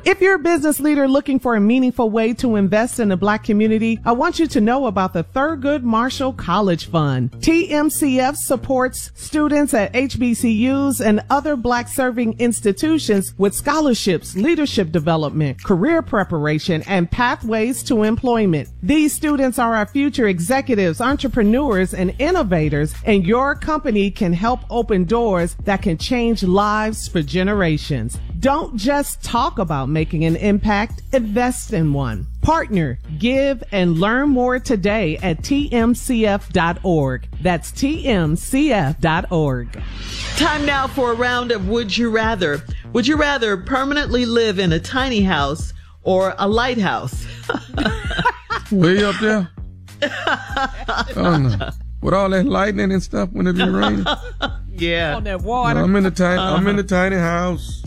If you're a business leader looking for a meaningful way to invest in the Black community, I want you to know about the Thurgood Marshall College Fund. TMCF supports students at HBCUs and other Black serving institutions with scholarships, leadership development, career preparation, and pathways to employment. These students are our future executives, entrepreneurs, and innovators, and your company can help open doors that can change lives for generations. Don't just talk about making an impact, invest in one. Partner, give, and learn more today at tmcf.org. That's tmcf.org. Time now for a round of Would You Rather. Would you rather permanently live in a tiny house or a lighthouse? Way up there? Oh, no. With all that lightning and stuff when it be raining? Yeah. On that water. No, I'm in the tiny house.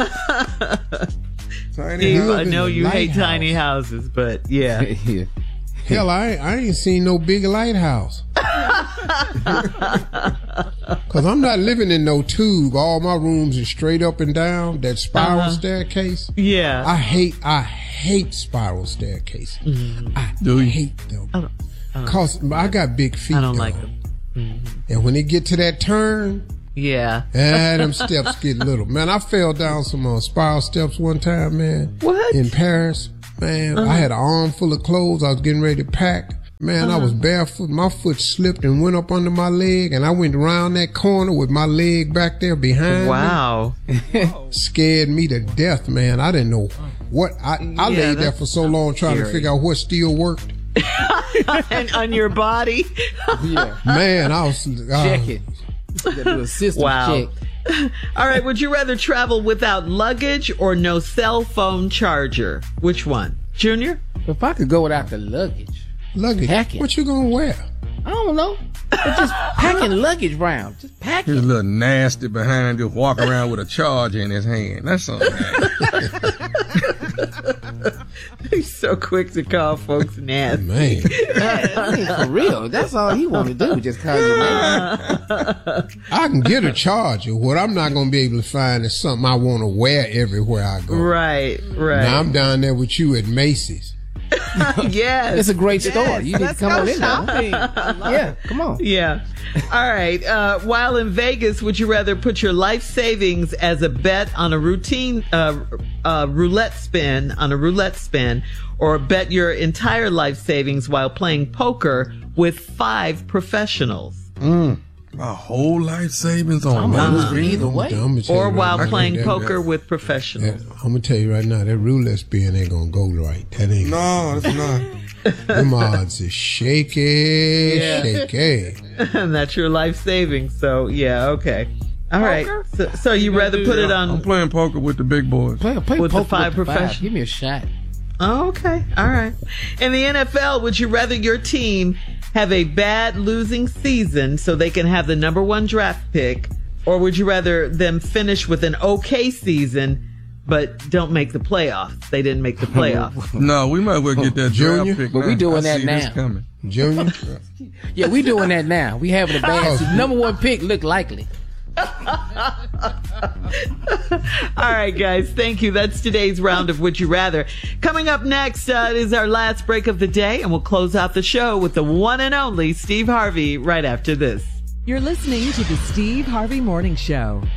Steve, I know you hate tiny houses, but yeah. Yeah. Hell, I ain't seen no big lighthouse. Cause I'm not living in no tube. All my rooms are straight up and down. That spiral staircase. Yeah. I hate spiral staircases. Mm-hmm. I hate them. Cause I got big feet. I don't though. like them. Mm-hmm. And when they get to that turn. Yeah. Them steps get little. Man, I fell down some spiral steps one time, man. What? In Paris. Man, I had an armful of clothes I was getting ready to pack. Man, I was barefoot. My foot slipped and went up under my leg, and I went around that corner with my leg back there behind me. Wow. Scared me to death, man. I didn't know what. I laid there for so long trying to figure out what still worked. And on your body? Yeah. Man, I was... check it. Do a system check. All right, would you rather travel without luggage or no cell phone charger? Which one? Junior? If I could go without the luggage. Luggage? What you gonna wear? I don't know. But just packing luggage around. Just packing. He's a little nasty behind, just walk around with a charger in his hand. That's something. He's so quick to call folks nasty. Man. I mean, for real. That's all he want to do. Just call you nasty. I can get a charger. What I'm not going to be able to find is something I want to wear everywhere I go. Right. Now I'm down there with you at Macy's. Yes. It's a great store. You need to come on in there. Yeah, come on. Yeah. All right. While in Vegas, would you rather put your life savings as a bet on a routine roulette spin, or bet your entire life savings while playing poker with 5 profefessionals? My whole life savings on either way. Or while playing poker with professionals. I'm going to tell you right now, that roulette spin ain't going to go right. That ain't. No, it's not. Them odds is shaky. And that's your life savings. So, yeah, okay. All right. So you rather put it on... I'm playing poker with the big boys. Play with poker the 5 professionals. Give me a shot. Oh, okay. All right. In the NFL, would you rather your team have a bad losing season so they can have the number 1 draft pick, or would you rather them finish with an okay season but don't make the playoffs? They didn't make the playoffs. No, we might as well get that Junior, draft pick. But we doing that now. Junior? Yeah, we doing that now. We having a bad season. Number 1 pick look likely. All right, guys. Thank you. That's today's round of Would You Rather. Coming up next is our last break of the day, and we'll close out the show with the one and only Steve Harvey right after this. You're listening to the Steve Harvey Morning Show.